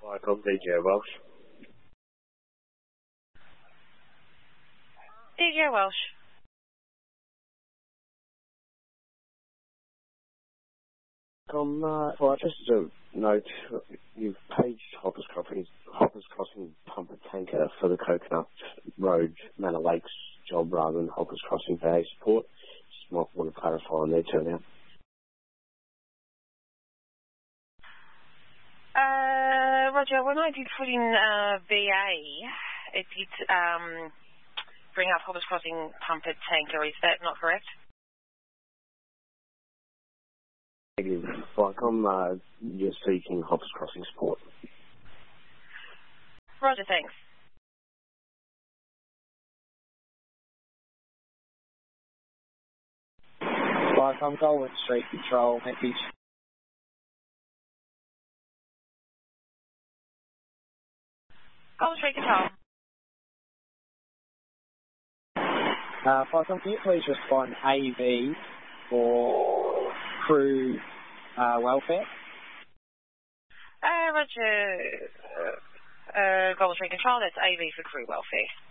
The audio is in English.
Hi, I'm DJ Welsh. DJ Welsh. Well, just to note, you've paged Hoppers Crossing pumper tanker for the Coconut Road Manor Lakes job rather than Hoppers Crossing VA support. Just might want to clarify on their turnout. Roger, when I did put in VA, it did bring up Hoppers Crossing pumper tanker. Is that not correct? Negative. You're seeking Hoppers Crossing support. Roger, thanks. I'm Goldwyn Street Control, message. Goldwyn Street Control. Can you please respond AV for crew welfare? Roger. Goldwyn Street Control, that's AV for crew welfare.